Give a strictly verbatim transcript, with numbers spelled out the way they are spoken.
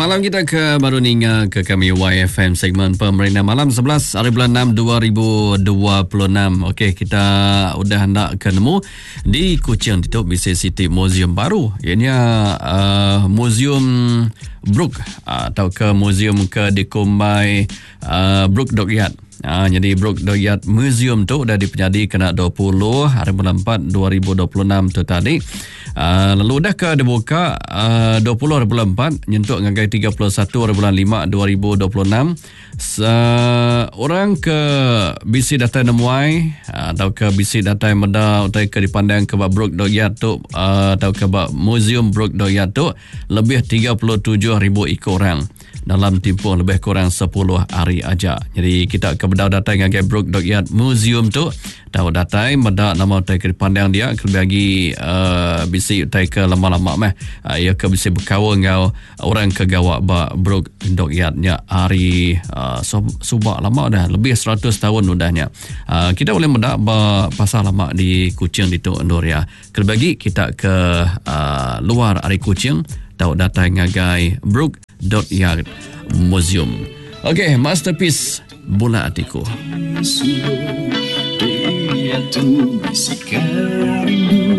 malam kita ke baru ninga ke kami Y F M segmen Pemerintah Malam sebelas hari bulan enam dua ribu dua puluh enam. Okey, kita udah hendak ke nemu di Kuching Tituk Bisik City Museum baru. Ianya uh, Museum Brook uh, atau ke Museum ke Dikumbai uh, Brook Dockyard. Ah, jadi Brook Dockyard Museum tu dah dipenyadi kena dua puluh hari bulan empat dua ribu dua puluh enam tu tadi. Uh, lalu dah ke dibuka uh, dua puluh hari bulan empat nyentuk ngagai tiga puluh satu hari bulan lima dua ribu dua puluh enam. Uh, orang ke bisi data nemuai uh, atau ke bisi data meda atau ke dipandang ke Brook Dockyard tu uh, atau ke Museum Brook Dockyard tu lebih tiga puluh tujuh ribu ikut orang dalam tempoh lebih kurang sepuluh hari aja. Jadi kita ke bedau datang dengan Brook Dockyard Museum tu, tahu datang meda nama utai ke dipandang dia ke bagi uh, bisi utai ke lama-lama meh uh, ia ke bisi berkawan ngau orang ke gawak ba Brook Dockyardnya hari uh, subak lama dah lebih seratus tahun udahnya. Uh, kita boleh meda ba pasal lama di Kuching di tu Andoria. Ke bagi kita ke uh, luar hari Kuching tahu datang ngagai Brook Dockyard Museum. Okey, masterpiece Bola Hatiku. Dia tu bisikan rindu